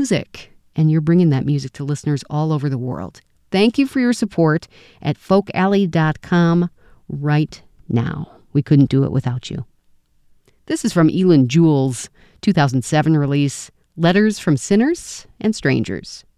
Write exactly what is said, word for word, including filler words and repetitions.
music, and you're bringing that music to listeners all over the world. Thank you for your support at folk alley dot com right now. We couldn't do it without you. This is from Elin Jules' two thousand seven release, Letters from Sinners and Strangers.